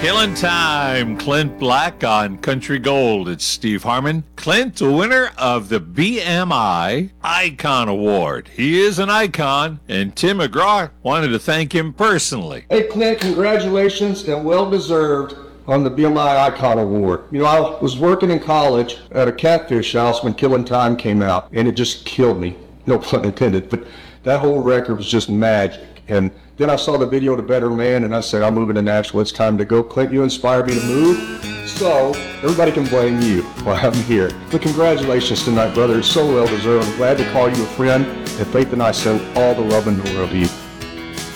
Killing time, Clint Black on Country Gold. It's Steve Harmon. Clint, the winner of the BMI Icon Award. He is an icon, and Tim McGraw wanted to thank him personally. Hey, Clint, congratulations and well-deserved on the BMI Icon Award. You know, I was working in college at a catfish house when Killing Time came out, and it just killed me. No pun intended, but that whole record was just magic. And then I saw the video, The Better Man, and I said, I'm moving to Nashville. It's time to go. Clint, you inspired me to move. So everybody can blame you while I'm here. But congratulations tonight, brother. It's so well-deserved. I'm glad to call you a friend. And Faith and I send all the love in the world to you.